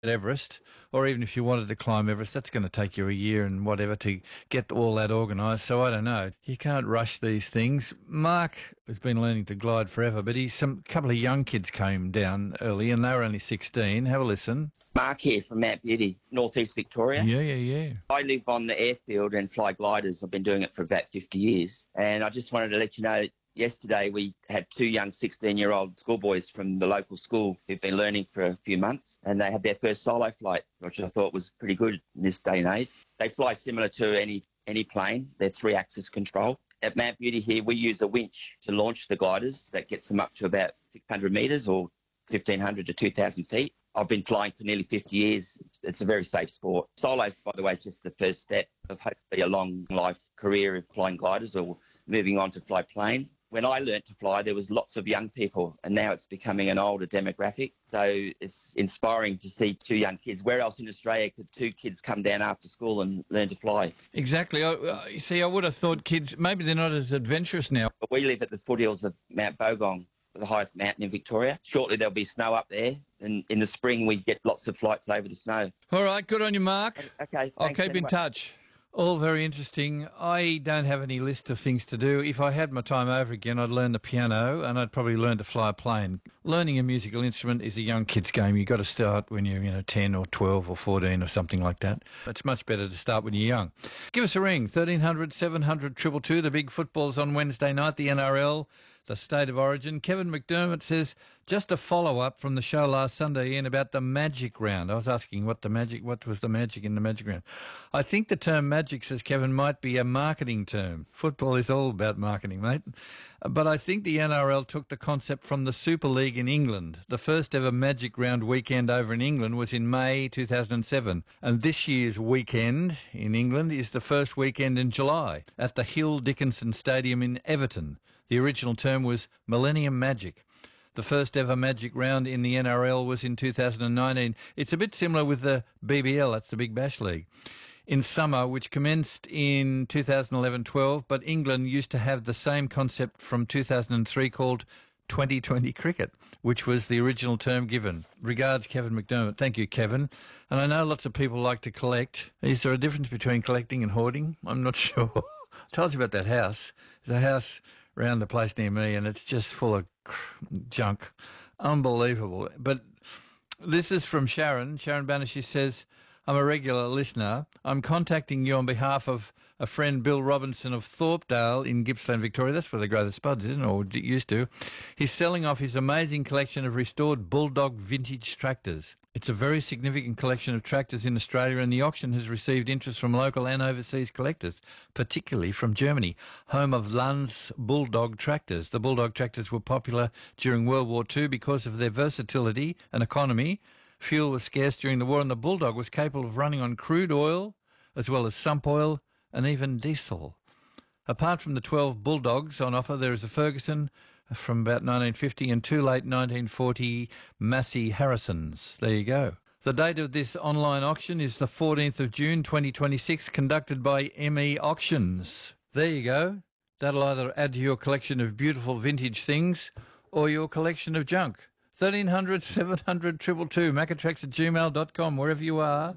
at Everest, or even if you wanted to climb Everest, that's going to take you a year and whatever to get all that organised. So I don't know. You can't rush these things. Mark has been learning to glide forever, but couple of young kids came down early and they were only 16. Have a listen. Mark here from Mount Beauty, northeast Victoria. Yeah. I live on the airfield and fly gliders. I've been doing it for about 50 years. And I just wanted to let you know, yesterday we had two young 16-year-old schoolboys from the local school who've been learning for a few months, and they had their first solo flight, which I thought was pretty good in this day and age. They fly similar to any plane. They're three-axis control. At Mount Beauty here, we use a winch to launch the gliders. That gets them up to about 600 metres or 1,500 to 2,000 feet. I've been flying for nearly 50 years. It's a very safe sport. Solos, by the way, is just the first step of hopefully a long life career of flying gliders or moving on to fly planes. When I learnt to fly, there was lots of young people, and now it's becoming an older demographic. So it's inspiring to see two young kids. Where else in Australia could two kids come down after school and learn to fly? Exactly. You see, I would have thought kids, maybe they're not as adventurous now. But we live at the foothills of Mount Bogong, the highest mountain in Victoria. Shortly there'll be snow up there, and in the spring we get lots of flights over the snow. All right, good on you, Mark. Okay, I'll keep in touch. All very interesting. I don't have any list of things to do. If I had my time over again, I'd learn the piano and I'd probably learn to fly a plane. Learning a musical instrument is a young kid's game. You've got to start when you're 10 or 12 or 14 or something like that. It's much better to start when you're young. Give us a ring, 1300 700 222. The big football's on Wednesday night, the NRL, the State of Origin. Kevin McDermott says, just a follow-up from the show last Sunday in about the magic round. I was asking what was the magic in the magic round. I think the term magic, says Kevin, might be a marketing term. Football is all about marketing, mate. But I think the NRL took the concept from the Super League in England. The first ever magic round weekend over in England was in May 2007. And this year's weekend in England is the first weekend in July at the Hill Dickinson Stadium in Everton. The original term was Millennium Magic. The first ever magic round in the NRL was in 2019. It's a bit similar with the BBL, that's the Big Bash League, in summer, which commenced in 2011-12, but England used to have the same concept from 2003 called 2020 cricket, which was the original term given. Regards, Kevin McDermott. Thank you, Kevin. And I know lots of people like to collect. Is there a difference between collecting and hoarding? I'm not sure. I told you about that house. There's a house around the place near me, and it's just full of junk. Unbelievable. But this is from Sharon. Sharon Banner, she says, I'm a regular listener. I'm contacting you on behalf of a friend, Bill Robinson of Thorpedale in Gippsland, Victoria. That's where they grow the spuds, isn't it? Or used to. He's selling off his amazing collection of restored Bulldog vintage tractors. It's a very significant collection of tractors in Australia, and the auction has received interest from local and overseas collectors, particularly from Germany, home of Lanz Bulldog tractors. The Bulldog tractors were popular during World War II because of their versatility and economy. Fuel was scarce during the war, and the Bulldog was capable of running on crude oil, as well as sump oil and even diesel. Apart from the 12 Bulldogs on offer, there is a Ferguson from about 1950 and two late 1940 Massey Harrisons. There you go. The date of this online auction is the 14th of June 2026, conducted by ME Auctions. There you go. That'll either add to your collection of beautiful vintage things or your collection of junk. 1300 700 222, macatrax@gmail.com, wherever you are.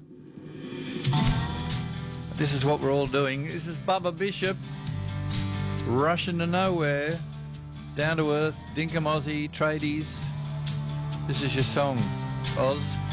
This is what we're all doing. This is Bubba Bishop, rushing to nowhere. Down to earth, Dinkum Aussie, tradies. This is your song, Oz.